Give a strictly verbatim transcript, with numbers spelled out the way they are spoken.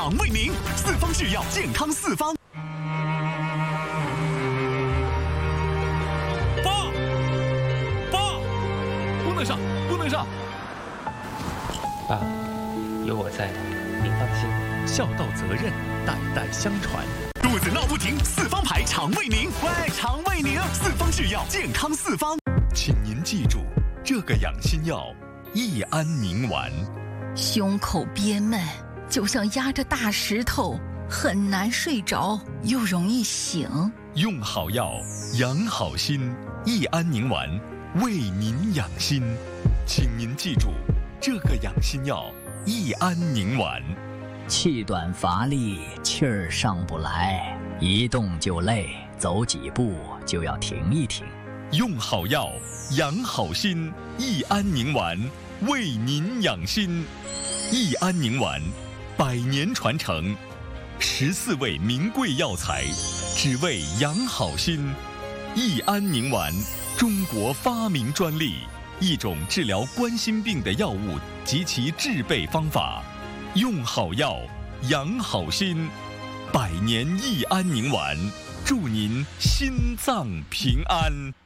肠胃宁，四方制药，健康四方。 爸，爸，不能上，不能上。 爸，有我在，您放心。 孝道责任，代代相传。 肚子闹不停，四方牌肠胃宁，喂，肠胃宁，四方制药，健康四方。 请您记住，这个养心药益安宁丸。 胸口憋闷，就像压着大石头，很难睡着，又容易醒。 用好药，养好心，益安宁丸为您养心。请您记住，这个养心药益安宁丸。 气短乏力，气儿上不来，一动就累，走几步就要停一停。 用好药，养好心，益安宁丸为您养心。益安宁丸，百年传承，十四味名贵药材，只为养好心。益安宁丸，中国发明专利，一种治疗冠心病的药物及其制备方法。用好药，养好心，百年益安宁丸，祝您心脏平安。